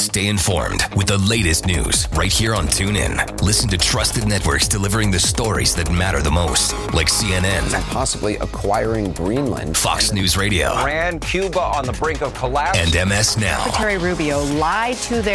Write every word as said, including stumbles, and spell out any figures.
Stay informed with the latest news right here on TuneIn. Listen to trusted networks delivering the stories that matter the most, like C N N, possibly acquiring Greenland, Fox News Radio, Iran, Cuba on the brink of collapse, and M S Now. Secretary Rubio lied to their